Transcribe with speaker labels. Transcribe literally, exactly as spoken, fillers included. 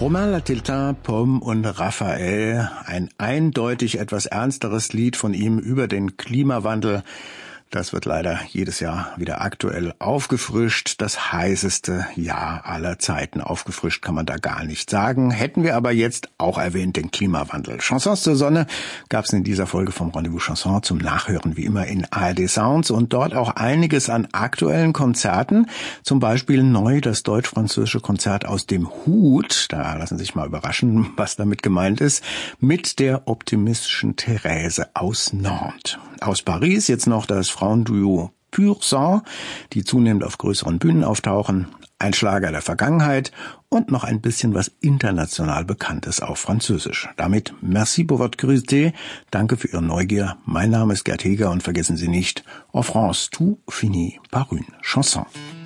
Speaker 1: Romain Latiltin, Pomme und Raphael, ein eindeutig etwas ernsteres Lied von ihm über den Klimawandel. Das wird leider jedes Jahr wieder aktuell aufgefrischt. Das heißeste Jahr aller Zeiten. Aufgefrischt kann man da gar nicht sagen. Hätten wir aber jetzt auch erwähnt, den Klimawandel. Chansons zur Sonne gab es in dieser Folge vom Rendezvous Chanson zum Nachhören wie immer in A R D Sounds und dort auch einiges an aktuellen Konzerten. Zum Beispiel neu das deutsch-französische Konzert aus dem Hut. Da lassen Sie sich mal überraschen, was damit gemeint ist. Mit der optimistischen Therese aus Nantes. Aus Paris jetzt noch das Frauenduo Pur Sang, die zunehmend auf größeren Bühnen auftauchen, ein Schlager der Vergangenheit und noch ein bisschen was international Bekanntes auf Französisch. Damit merci pour votre curiosité, danke für Ihre Neugier. Mein Name ist Gerd Heger und vergessen Sie nicht, en France tout finit par une chanson.